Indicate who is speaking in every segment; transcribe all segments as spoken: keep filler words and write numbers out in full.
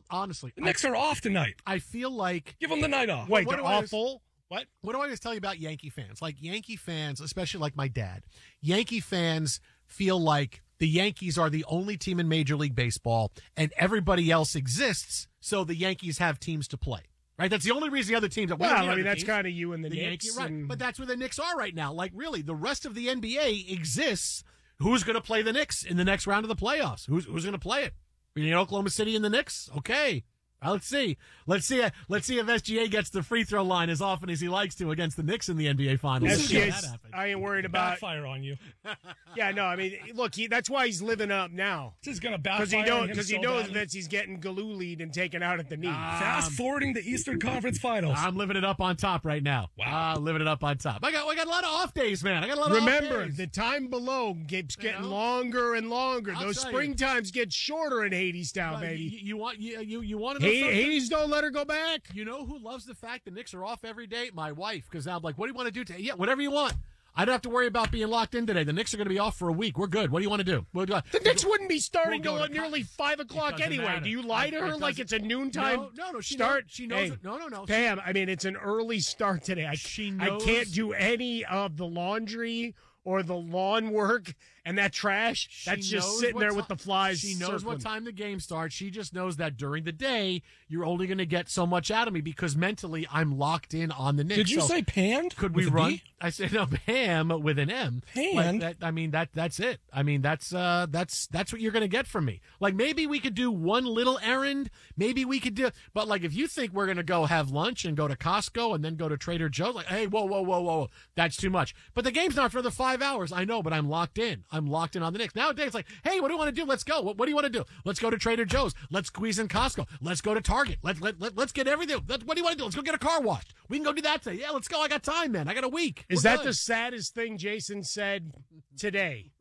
Speaker 1: honestly,
Speaker 2: the Knicks I, are off tonight.
Speaker 1: I feel like
Speaker 2: give them the night off.
Speaker 3: Wait,
Speaker 1: what
Speaker 3: they're
Speaker 1: always,
Speaker 3: awful. What?
Speaker 1: What do I always tell you about Yankee fans? Like Yankee fans, especially like my dad, Yankee fans feel like the Yankees are the only team in Major League Baseball, and everybody else exists, so the Yankees have teams to play. Right? That's the only reason the other teams.
Speaker 3: Well, I mean, that's kind of you and the,
Speaker 1: the
Speaker 3: Knicks.
Speaker 1: Yankees, right?
Speaker 3: And...
Speaker 1: But that's where the Knicks are right now. Like, really, the rest of the N B A exists. Who's going to play the Knicks in the next round of the playoffs? Who's who's going to play it? You know, Oklahoma City and the Knicks? Okay. Well, let's see. Let's see. Let's see if S G A gets the free throw line as often as he likes to against the Knicks in the N B A Finals.
Speaker 3: S G A, I ain't worried about
Speaker 2: backfire on you.
Speaker 3: Yeah, no. I mean, look, he, that's why he's living up now.
Speaker 2: This is going to backfire
Speaker 3: because he knows
Speaker 2: because
Speaker 3: he so knows that he's getting Galooly'd and taken out at the knee. Um,
Speaker 2: Fast forwarding the Eastern Conference Finals.
Speaker 1: I'm living it up on top right now. Wow, uh, living it up on top. I got I got a lot of off days, man. I got a lot of
Speaker 3: Remember,
Speaker 1: off days.
Speaker 3: the time below keeps getting
Speaker 1: you know?
Speaker 3: longer and longer.
Speaker 1: I'll
Speaker 3: Those
Speaker 1: tell
Speaker 3: spring
Speaker 1: you.
Speaker 3: times get shorter in Hadestown,
Speaker 1: Well,
Speaker 3: baby.
Speaker 1: You, you want you you, you want to know
Speaker 3: H-
Speaker 1: something?
Speaker 3: Hades don't let her go back.
Speaker 1: You know who loves the fact the Knicks are off every day? My wife, because I'm like, what do you want to do today? Yeah, whatever you want. I don't have to worry about being locked in today. The Knicks are going to be off for a week. We're good. What do you want to do? We'll do
Speaker 3: the Knicks wouldn't be starting
Speaker 1: we'll
Speaker 3: till nearly five o'clock anyway.
Speaker 1: Matter.
Speaker 3: Do you lie to
Speaker 1: it,
Speaker 3: her
Speaker 1: it
Speaker 3: like it's a noontime
Speaker 1: no, no, no, she
Speaker 3: start?
Speaker 1: Knows, she knows
Speaker 3: hey,
Speaker 1: it. No, no, no.
Speaker 3: Pam, I mean, it's an early start today. I,
Speaker 1: she knows,
Speaker 3: I can't do any of the laundry or the lawn work and that trash. That's just sitting there with the flies.
Speaker 1: She knows
Speaker 3: circling.
Speaker 1: what time the game starts. She just knows that during the day, you're only going to get so much out of me because mentally I'm locked in on the Knicks.
Speaker 2: Did you
Speaker 1: so
Speaker 2: say panned?
Speaker 1: Could we
Speaker 2: with a
Speaker 1: run?
Speaker 2: B?
Speaker 1: I said no, Pam with an M.
Speaker 2: Panned?
Speaker 1: Like that, I mean that that's it. I mean that's uh that's that's what you're going to get from me. Like maybe we could do one little errand. Maybe we could do, but like if you think we're going to go have lunch and go to Costco and then go to Trader Joe's, like hey, whoa, whoa, whoa, whoa, that's too much. But the game's not for the five hours. I know, but I'm locked in. I'm locked in on the Knicks. Nowadays, it's like, hey, what do you want to do? Let's go. What, what do you want to do? Let's go to Trader Joe's. Let's squeeze in Costco. Let's go to Target. Let, let, let, let's get everything. Let, what do you want to do? Let's go get a car washed. We can go do that today. Yeah, let's go. I got time, man. I got a week.
Speaker 3: Is
Speaker 1: We're
Speaker 3: that
Speaker 1: good.
Speaker 3: the saddest thing Jason said today?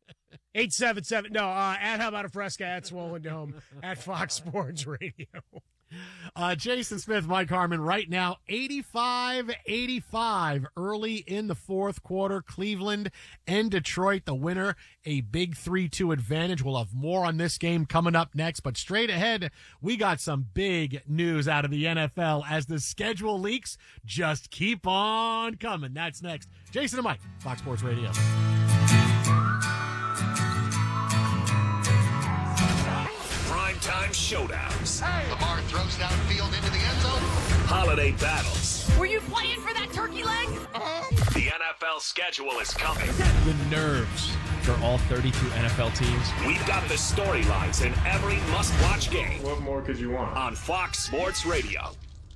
Speaker 3: eight seven seven. No, uh, at How About a Fresca, at Swollen Dome, at Fox Sports Radio.
Speaker 1: Uh, Jason Smith, Mike Harmon, right now, eighty-five eighty-five early in the fourth quarter. Cleveland and Detroit, the winner, a big three two advantage. We'll have more on this game coming up next, but straight ahead, we got some big news out of the N F L as the schedule leaks just keep on coming. That's next. Jason and Mike, Fox Sports Radio.
Speaker 4: Time showdowns.
Speaker 5: Hey. Lamar throws downfield into the end zone.
Speaker 4: Holiday battles.
Speaker 6: Were you playing for that turkey leg?
Speaker 5: Uh-huh.
Speaker 4: The N F L schedule is coming.
Speaker 7: The nerves for all thirty-two N F L teams.
Speaker 4: We've got the storylines in every must-watch game.
Speaker 8: What more could you want?
Speaker 4: On Fox Sports Radio.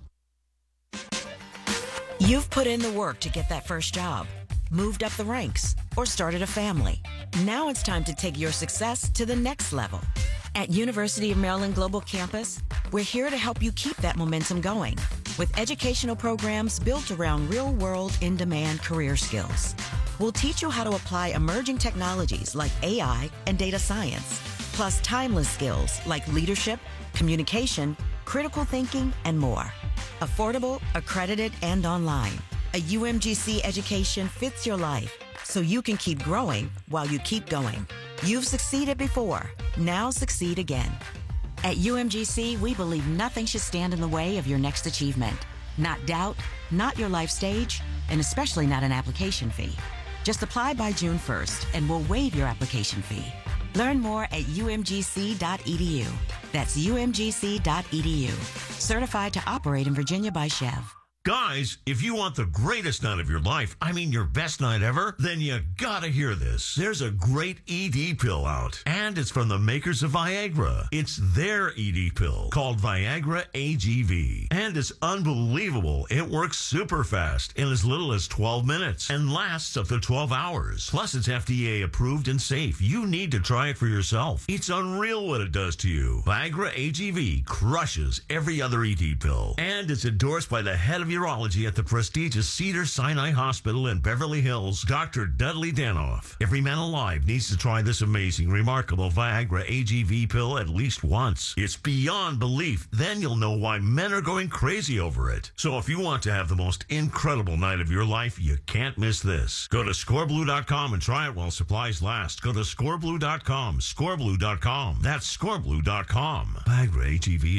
Speaker 9: You've put in the work to get that first job, moved up the ranks, or started a family. Now it's time to take your success to the next level. At University of Maryland Global Campus, we're here to help you keep that momentum going with educational programs built around real-world, in-demand career skills. We'll teach you how to apply emerging technologies like A I and data science, plus timeless skills like leadership, communication, critical thinking, and more. Affordable, accredited, and online. A U M G C education fits your life so you can keep growing while you keep going. You've succeeded before. Now succeed again. At U M G C, we believe nothing should stand in the way of your next achievement. Not doubt, not your life stage, and especially not an application fee. Just apply by June first, and we'll waive your application fee. Learn more at U M G C dot E D U. That's U M G C dot E D U. Certified to operate in Virginia by Chev.
Speaker 10: Guys, if you want the greatest night of your life, I mean your best night ever, then you gotta hear this. There's a great E D pill out, and it's from the makers of Viagra. It's their E D pill called Viagra A G V, and it's unbelievable. It works super fast in as little as twelve minutes and lasts up to twelve hours. Plus, it's F D A approved and safe. You need to try it for yourself. It's unreal what it does to you. Viagra A G V crushes every other E D pill, and it's endorsed by the head of urology at the prestigious Cedars-Sinai Hospital in Beverly Hills, Doctor Dudley Danoff. Every man alive needs to try this amazing, remarkable Viagra A G V pill at least once. It's beyond belief. Then you'll know why men are going crazy over it. So if you want to have the most incredible night of your life, you can't miss this. Go to score blue dot com and try it while supplies last. Go to score blue dot com, score blue dot com. That's score blue dot com. Viagra A G V